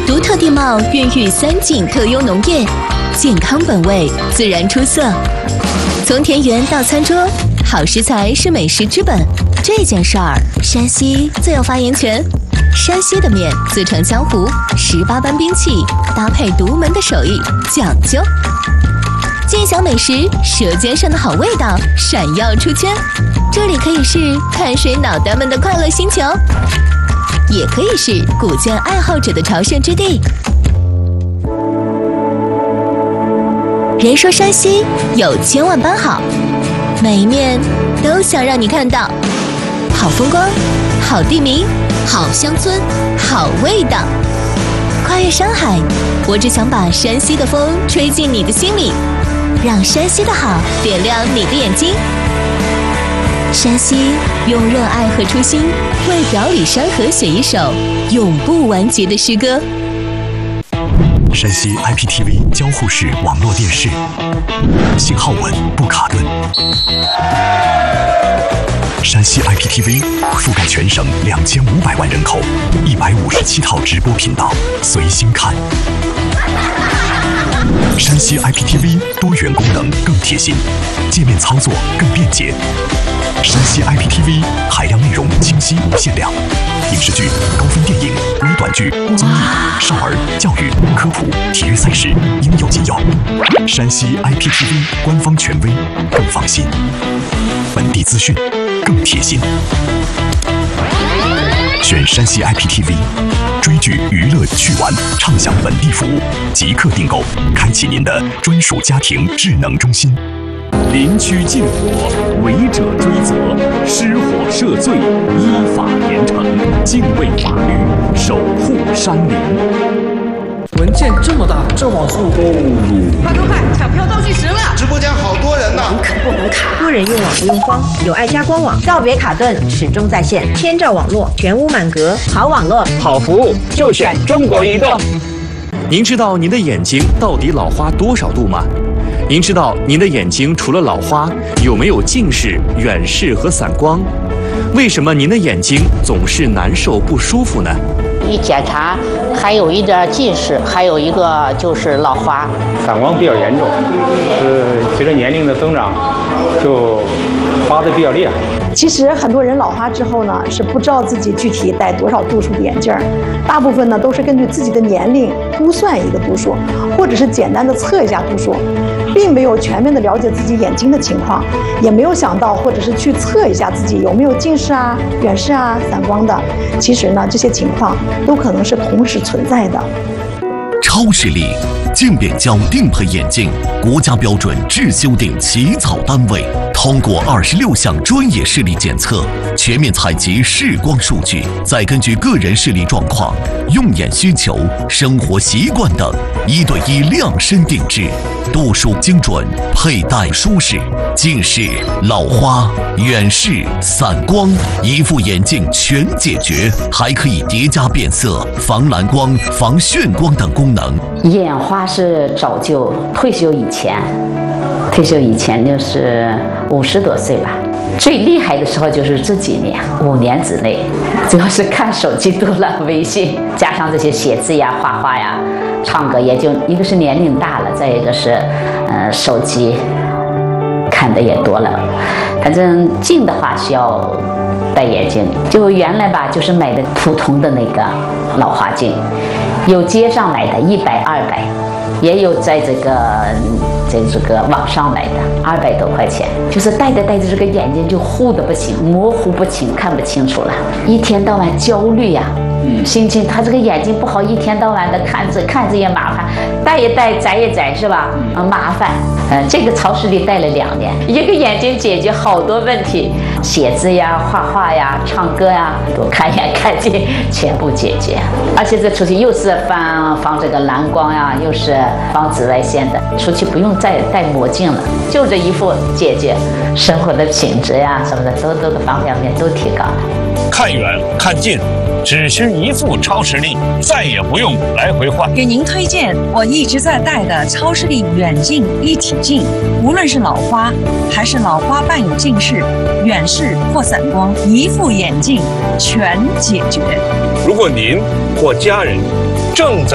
独特地貌孕育3景特优农业，健康本味，自然出色。从田园到餐桌，好食材是美食之本。这件事儿，山西最有发言权。山西的面自成江湖，18般兵器搭配独门的手艺，讲究。尽享美食，舌尖上的好味道闪耀出圈。这里可以是碳水脑袋们的快乐星球，也可以是古建爱好者的朝圣之地。人说山西有千万般好，每一面都想让你看到。好风光，好地名，好乡村，好味道。跨越山海，我只想把山西的风吹进你的心里，让山西的好点亮你的眼睛。山西用热爱和初心为表里山河写一首永不完结的诗歌。 山西 IPTV 交互式网络电视，信号稳不卡顿。山西 IPTV 覆盖全省2500万人口，157套直播频道，随心看。山西 IPTV 多元功能更贴心，界面操作更便捷。山西 IPTV 海量内容清晰无限量，影视剧、高分电影、微短剧、综艺、少儿、教育、科普、体育赛事应有尽有。山西 IPTV 官方权威，更放心；本地资讯更贴心。选山西 IPTV， 追剧、娱乐、趣玩畅享本地服务，即刻订购，开启您的专属家庭智能中心。 邻居禁火，违者追责；失火涉罪，依法严惩。敬畏法律，守护山林。 文件这么大，这网速快，抢票倒计时了！ 直播间好多人呢， 可不能卡。多人用网不用慌，有爱家官网，告别卡顿，始终在线，千兆网络，全屋满格，好网络， 好服务，就选中国移动。 您知道您的眼睛到底老花多少度吗？您知道您的眼睛除了老花，有没有近视、远视和散光？为什么您的眼睛总是难受不舒服呢？ 一检查还有一点近视，还有一个就是老花， 散光比较严重，随着年龄的增长，就花的比较厉害。 其实很多人老花之后呢，是不知道自己具体戴多少度数的眼镜儿，大部分呢都是根据自己的年龄估算一个度数，或者是简单的测一下度数，并没有全面的了解自己眼睛的情况，也没有想到或者是去测一下自己有没有近视啊、远视啊、散光的。其实呢，这些情况都可能是同时存在的。 超视力镜扁胶定配眼镜，国家标准质修订起草单位，通过26项专业视力检测，全面采集视光数据，再根据个人视力状况、用眼需求、生活习惯等，1对1量身定制，度数精准，佩戴舒适。近视、老花、远视、散光，一副眼镜全解决，还可以叠加变色、防蓝光、防眩光等功能。 眼花是早就退休以前就是50多岁吧。最厉害的时候就是这几年，5年之内，主要是看手机多了，微信加上这些写字呀、画画呀、唱歌，也就一个是年龄大了，再一个是手机看的也多了。反正近的话需要戴眼镜，就原来吧，就是买的普通的那个老花镜，有街上买的100、200，也有在这个网上买的200多块钱，就是戴着这个眼睛就糊的不行，模糊不清，看不清楚了，一天到晚焦虑呀，心情他这个眼睛不好，一天到晚的看着也麻烦，戴也戴，摘也摘，是吧？麻烦。这个超视力戴了2年，一个眼睛解决好多问题，写字呀、画画呀、唱歌呀，多看眼看近，全部解决。而且这出去又是防这个蓝光呀，又是防紫外线的，出去不用再戴墨镜了，就这一副解决，生活的品质呀什么的，都个方面都提高了。 看远看近，只需一副超视力，再也不用来回换。 给您推荐我一直在戴的超视力远近一体镜，无论是老花还是老花伴有近视、远视或散光，一副眼镜全解决。 如果您或家人正在